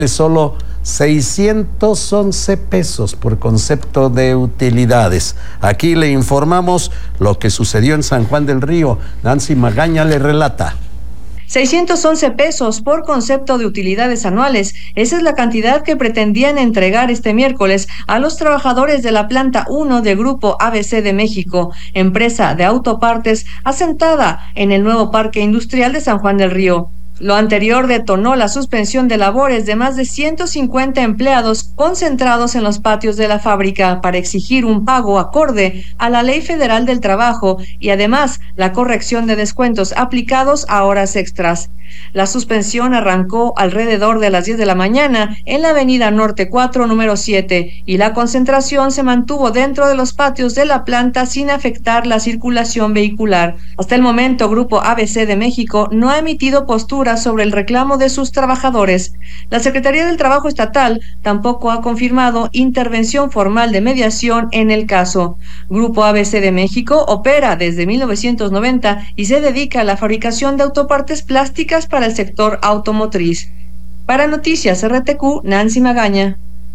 solo 611 pesos por concepto de utilidades. Aquí le informamos lo que sucedió en San Juan del Río. Nancy Magaña le relata. 611 pesos por concepto de utilidades anuales. Esa es la cantidad que pretendían entregar este miércoles a los trabajadores de la planta 1 de Grupo ABC de México, empresa de autopartes asentada en el nuevo Parque Industrial de San Juan del Río. Lo anterior detonó la suspensión de labores de más de 150 empleados concentrados en los patios de la fábrica para exigir un pago acorde a la Ley Federal del Trabajo y además la corrección de descuentos aplicados a horas extras. La suspensión arrancó alrededor de las 10 de la mañana en la avenida Norte 4, número 7, y la concentración se mantuvo dentro de los patios de la planta sin afectar la circulación vehicular. Hasta el momento, Grupo ABC de México no ha emitido postura sobre el reclamo de sus trabajadores. La Secretaría del Trabajo Estatal tampoco ha confirmado intervención formal de mediación en el caso. Grupo ABC de México opera desde 1990 y se dedica a la fabricación de autopartes plásticas para el sector automotriz. Para Noticias RTQ, Nancy Magaña.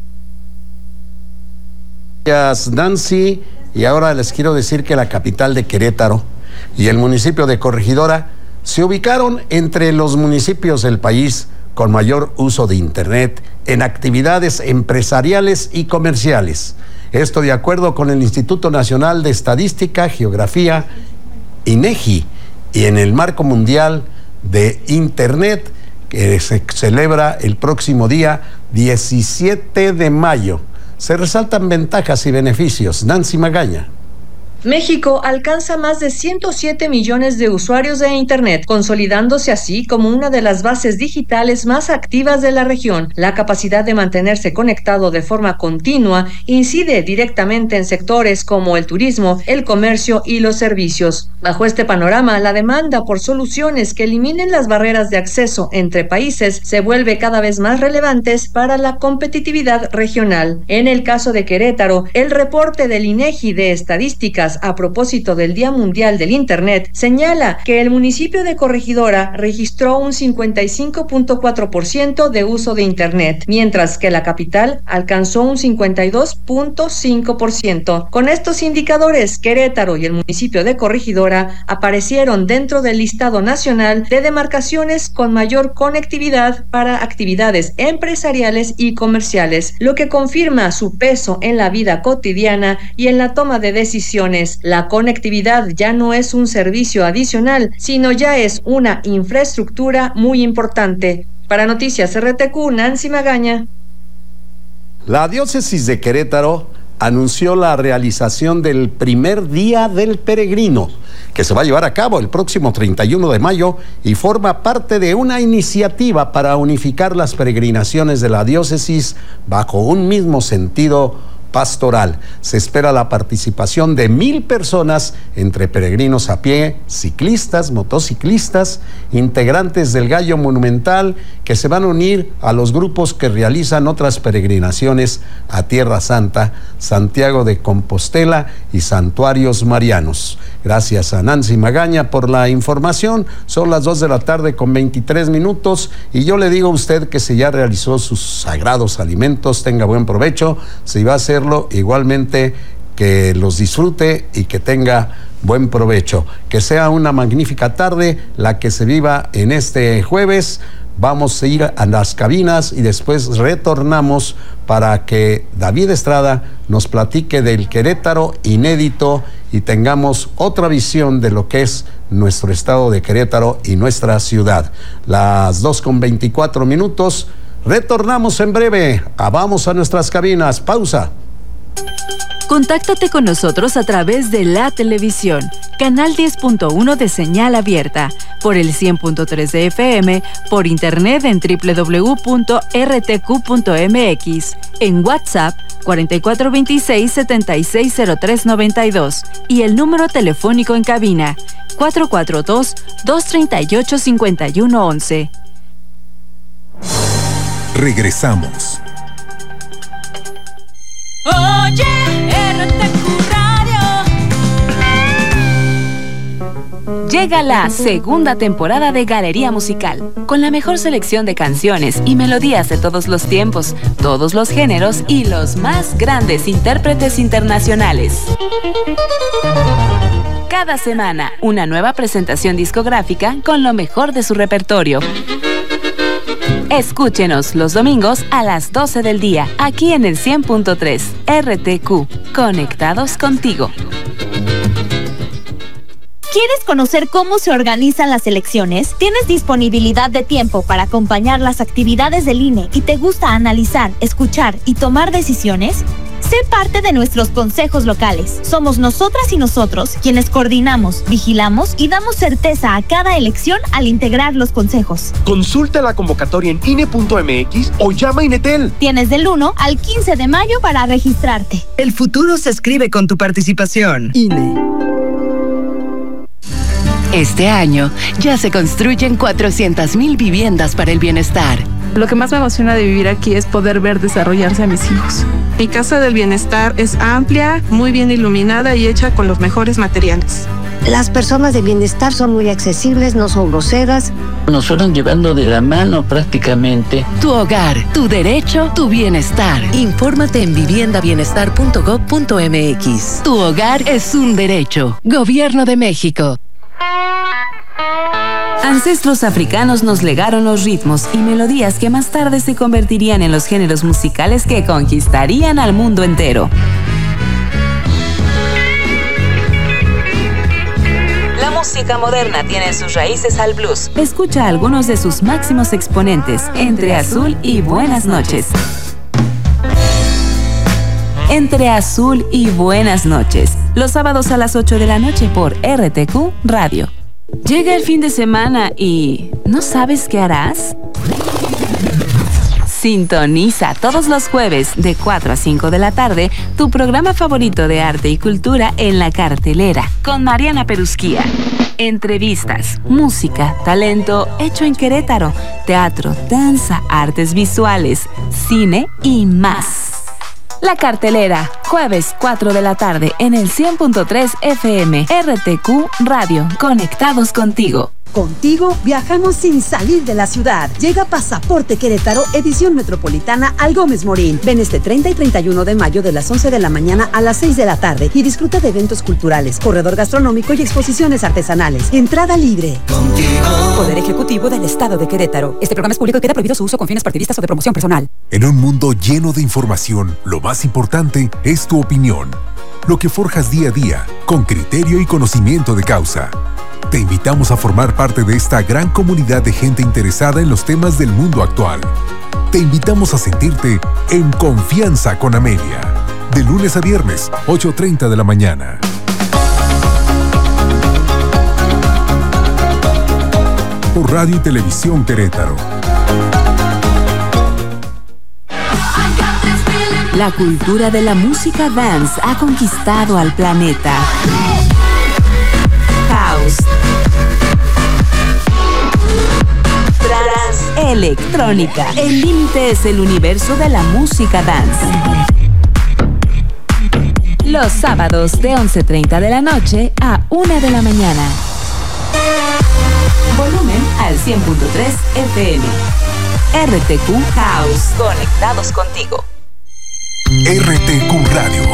Gracias, Nancy. Y ahora les quiero decir que la capital de Querétaro y el municipio de Corregidora se ubicaron entre los municipios del país con mayor uso de Internet en actividades empresariales y comerciales. Esto de acuerdo con el Instituto Nacional de Estadística, Geografía, INEGI, y en el marco mundial de Internet que se celebra el próximo día 17 de mayo. Se resaltan ventajas y beneficios. Nancy Magaña. México alcanza más de 107 millones de usuarios de Internet, consolidándose así como una de las bases digitales más activas de la región. La capacidad de mantenerse conectado de forma continua incide directamente en sectores como el turismo, el comercio y los servicios. Bajo este panorama, la demanda por soluciones que eliminen las barreras de acceso entre países se vuelve cada vez más relevantes para la competitividad regional. En el caso de Querétaro, el reporte del INEGI de estadísticas a propósito del Día Mundial del Internet señala que el municipio de Corregidora registró un 55.4% de uso de Internet, mientras que la capital alcanzó un 52.5%. Con estos indicadores, Querétaro y el municipio de Corregidora aparecieron dentro del listado nacional de demarcaciones con mayor conectividad para actividades empresariales y comerciales, lo que confirma su peso en la vida cotidiana y en la toma de decisiones. La conectividad ya no es un servicio adicional, sino ya es una infraestructura muy importante. Para Noticias RTQ, Nancy Magaña. La diócesis de Querétaro anunció la realización del primer Día del Peregrino, que se va a llevar a cabo el próximo 31 de mayo y forma parte de una iniciativa para unificar las peregrinaciones de la diócesis bajo un mismo sentido pastoral. Se espera la participación de 1,000 personas, entre peregrinos a pie, ciclistas, motociclistas, integrantes del Gallo Monumental, que se van a unir a los grupos que realizan otras peregrinaciones a Tierra Santa, Santiago de Compostela y santuarios marianos. Gracias a Nancy Magaña por la información. Son las 2:23 p.m. y yo le digo a usted que si ya realizó sus sagrados alimentos, tenga buen provecho. Si va a hacerlo, igualmente que los disfrute y que tenga buen provecho. Que sea una magnífica tarde la que se viva en este jueves. Vamos a ir a las cabinas y después retornamos para que David Estrada nos platique del Querétaro inédito y tengamos otra visión de lo que es nuestro estado de Querétaro y nuestra ciudad. Las 2:24 p.m. Retornamos en breve. Vamos a nuestras cabinas. Pausa. Contáctate con nosotros a través de la televisión, canal 10.1 de señal abierta, por el 100.3 de FM, por internet en www.rtq.mx, en WhatsApp 4426-760392 y el número telefónico en cabina 442-238-5111. Regresamos. Oye, RTQ Radio. Llega la segunda temporada de Galería Musical, con la mejor selección de canciones y melodías de todos los tiempos, todos los géneros y los más grandes intérpretes internacionales. Cada semana, una nueva presentación discográfica con lo mejor de su repertorio. Escúchenos los domingos a las 12 del día, aquí en el 100.3 RTQ, conectados contigo. ¿Quieres conocer cómo se organizan las elecciones? ¿Tienes disponibilidad de tiempo para acompañar las actividades del INE y te gusta analizar, escuchar y tomar decisiones? Sé parte de nuestros consejos locales. Somos nosotras y nosotros quienes coordinamos, vigilamos y damos certeza a cada elección al integrar los consejos. Consulta la convocatoria en INE.mx o llama a Inetel. Tienes del 1 al 15 de mayo para registrarte. El futuro se escribe con tu participación. INE. Este año ya se construyen 400,000 viviendas para el bienestar. Lo que más me emociona de vivir aquí es poder ver desarrollarse a mis hijos. Mi casa del bienestar es amplia, muy bien iluminada y hecha con los mejores materiales. Las personas de bienestar son muy accesibles, no son groseras. Nos fueron llevando de la mano prácticamente. Tu hogar, tu derecho, tu bienestar. Infórmate en viviendabienestar.gov.mx. Tu hogar es un derecho. Gobierno de México. Ancestros africanos nos legaron los ritmos y melodías que más tarde se convertirían en los géneros musicales que conquistarían al mundo entero. La música moderna tiene sus raíces al blues. Escucha a algunos de sus máximos exponentes, Entre Azul y Buenas Noches. Entre Azul y Buenas Noches, los sábados a las 8 de la noche por RTQ Radio. Llega el fin de semana y ¿no sabes qué harás? Sintoniza todos los jueves de 4 a 5 de la tarde tu programa favorito de arte y cultura en La Cartelera con Mariana Perusquía. Entrevistas, música, talento hecho en Querétaro, teatro, danza, artes visuales, cine y más. La Cartelera, jueves 4 de la tarde en el 100.3 FM, RTQ Radio, conectados contigo. Contigo viajamos sin salir de la ciudad. Llega Pasaporte Querétaro, edición metropolitana al Gómez Morín. Ven este 30 y 31 de mayo de las 11 de la mañana a las 6 de la tarde y disfruta de eventos culturales, corredor gastronómico y exposiciones artesanales. Entrada libre. Contigo. Poder Ejecutivo del Estado de Querétaro. Este programa es público y queda prohibido su uso con fines partidistas o de promoción personal. En un mundo lleno de información, lo más importante es tu opinión. Lo que forjas día a día, con criterio y conocimiento de causa. Te invitamos a formar parte de esta gran comunidad de gente interesada en los temas del mundo actual. Te invitamos a sentirte en Confianza con Amelia. De lunes a viernes, 8:30 de la mañana. Por Radio y Televisión Querétaro. La cultura de la música dance ha conquistado al planeta. House, trance, electrónica. El límite es el universo de la música dance. Los sábados de 11:30 de la noche a 1 de la mañana. Volumen al 100.3 FM. RTQ House. Conectados contigo. RTQ Radio.